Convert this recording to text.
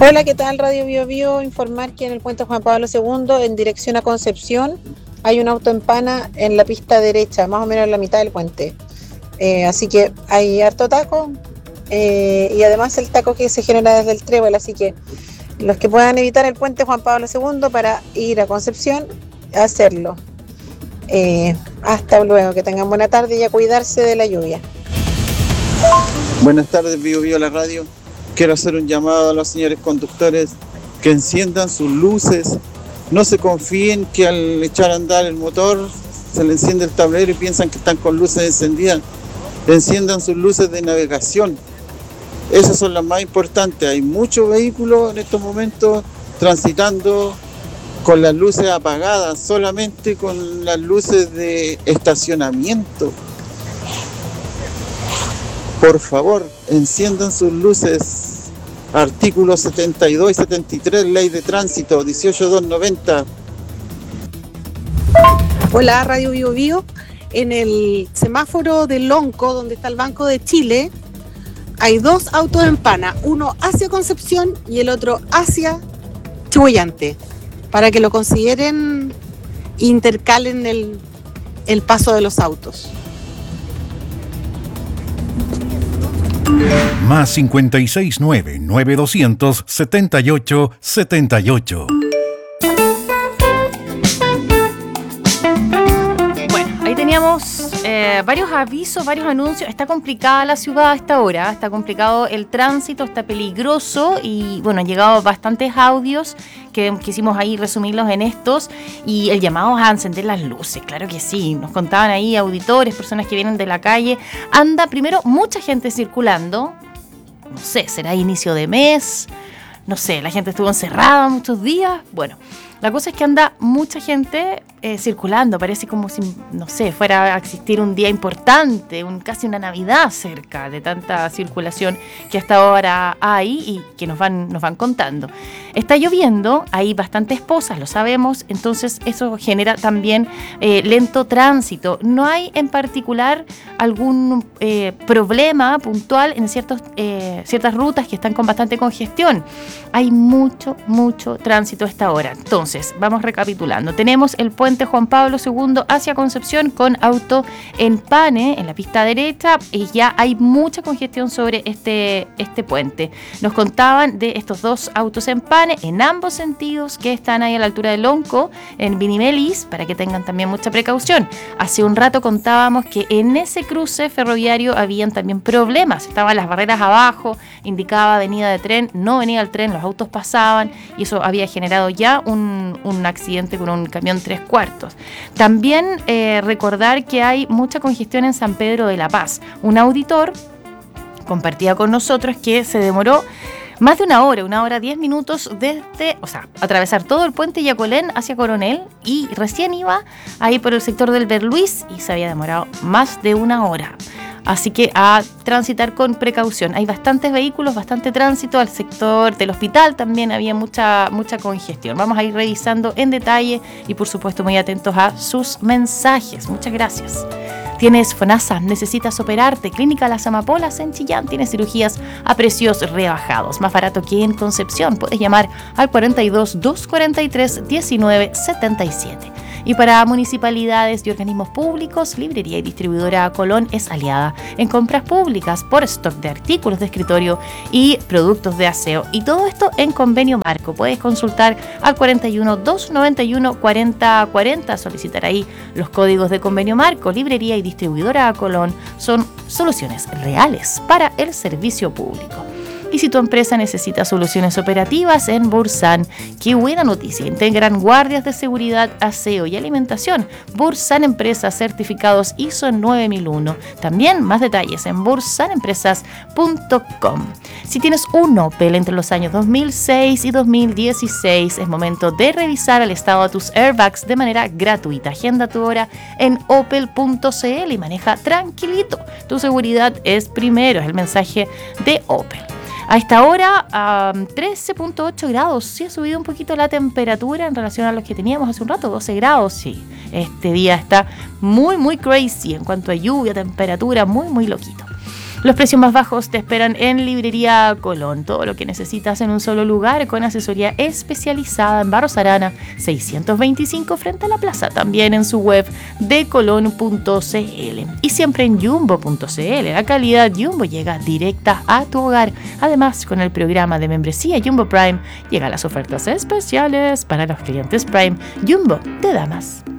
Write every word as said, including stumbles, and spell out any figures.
Hola, ¿qué tal? Radio Bio Bio, informar que en el puente Juan Pablo segundo, en dirección a Concepción, hay un auto en pana en la pista derecha, más o menos en la mitad del puente. Eh, así que hay harto taco eh, y además el taco que se genera desde el trébol, así que los que puedan evitar el puente Juan Pablo segundo para ir a Concepción, hacerlo. Eh, hasta luego, que tengan buena tarde y a cuidarse de la lluvia. Buenas tardes, Bio Bio la radio. Quiero hacer un llamado a los señores conductores que enciendan sus luces. No se confíen que al echar a andar el motor se le enciende el tablero y piensan que están con luces encendidas. Enciendan sus luces de navegación. Esas son las más importantes. Hay muchos vehículos en estos momentos transitando con las luces apagadas, solamente con las luces de estacionamiento. Por favor, enciendan sus luces. Artículos setenta y dos y setenta y tres, Ley de Tránsito, dieciocho mil doscientos noventa. Hola, Radio Bio Bio. En el semáforo de Lonco, donde está el Banco de Chile, hay dos autos en pana, uno hacia Concepción y el otro hacia Chihuayante, para que lo consideren, intercalen el, el paso de los autos. Más cincuenta y seis nueve, nueve doscientos, setenta y ocho, setenta y ocho. Bueno, ahí teníamos eh, varios avisos, varios anuncios. Está complicada la ciudad a esta hora, está complicado el tránsito, está peligroso y bueno, han llegado bastantes audios que quisimos ahí resumirlos en estos y el llamado a encender las luces, claro que sí, nos contaban ahí auditores, personas que vienen de la calle. Anda primero mucha gente circulando, no sé, será inicio de mes, no sé, la gente estuvo encerrada muchos días, bueno. La cosa es que anda mucha gente eh, circulando, parece como si, no sé, fuera a existir un día importante, un, casi una Navidad cerca de tanta circulación que hasta ahora hay y que nos van, nos van contando. Está lloviendo, hay bastantes pozas, lo sabemos, entonces eso genera también eh, lento tránsito. No hay en particular algún eh, problema puntual en ciertos, eh, ciertas rutas que están con bastante congestión. Hay mucho, mucho tránsito a esta hora. Entonces, vamos recapitulando. Tenemos el puente Juan Pablo segundo hacia Concepción con auto en pane en la pista derecha y ya hay mucha congestión sobre este, este puente. Nos contaban de estos dos autos en pane en ambos sentidos que están ahí a la altura de Lonco, en Vinimelis, para que tengan también mucha precaución. Hace un rato contábamos que en ese cruce ferroviario habían también problemas. Estaban las barreras abajo, indicaba venida de tren, no venía el tren, los autos pasaban y eso había generado ya un un accidente con un camión tres cuartos. También eh, recordar que hay mucha congestión en San Pedro de la Paz. Un auditor compartía con nosotros que se demoró más de una hora, una hora diez minutos desde, o sea, atravesar todo el puente Yacolén hacia Coronel y recién iba ahí por el sector del Berluis y se había demorado más de una hora. Así que a transitar con precaución. Hay bastantes vehículos, bastante tránsito. Al sector del hospital también había mucha, mucha congestión. Vamos a ir revisando en detalle y por supuesto muy atentos a sus mensajes. Muchas gracias. Tienes FONASA, necesitas operarte. Clínica Las Amapolas en Chillán tiene cirugías a precios rebajados. Más barato que en Concepción. Puedes llamar al cuarenta y dos, doscientos cuarenta y tres, diecinueve setenta y siete. Y para municipalidades y organismos públicos, Librería y Distribuidora Colón es aliada en compras públicas por stock de artículos de escritorio y productos de aseo. Y todo esto en convenio marco. Puedes consultar al cuarenta y uno, doscientos noventa y uno, cuarenta cuarenta, solicitar ahí los códigos de convenio marco. Librería y Distribuidora Colón son soluciones reales para el servicio público. Y si tu empresa necesita soluciones operativas en Bursan, qué buena noticia, integran guardias de seguridad, aseo y alimentación. Bursan Empresas, certificados I S O nueve mil uno. También más detalles en bursan empresas punto com. Si tienes un Opel entre los años dos mil seis y dos mil dieciséis, es momento de revisar el estado de tus airbags de manera gratuita. Agenda tu hora en opel punto c l y maneja tranquilito. Tu seguridad es primero, es el mensaje de Opel. A esta hora, um, trece punto ocho grados. Sí ha subido un poquito la temperatura en relación a los que teníamos hace un rato, doce grados. Sí, este día está muy, muy crazy en cuanto a lluvia, temperatura, muy, muy loquito. Los precios más bajos te esperan en Librería Colón. Todo lo que necesitas en un solo lugar con asesoría especializada en Barros Arana seiscientos veinticinco frente a la plaza. También en su web de colón punto c l y siempre en jumbo punto c l. La calidad Jumbo llega directa a tu hogar. Además, con el programa de membresía Jumbo Prime llegan las ofertas especiales para los clientes Prime. Jumbo te da más.